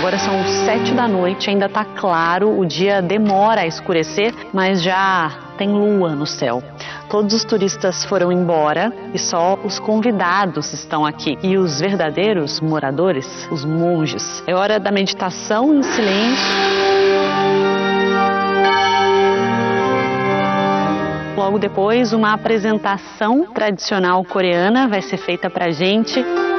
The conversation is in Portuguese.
Agora são 7 da noite, ainda tá claro, o dia demora a escurecer, mas já tem lua no céu. Todos os turistas foram embora e só os convidados estão aqui. E os verdadeiros moradores, os monges. É hora da meditação em silêncio. Logo depois, uma apresentação tradicional coreana vai ser feita pra gente.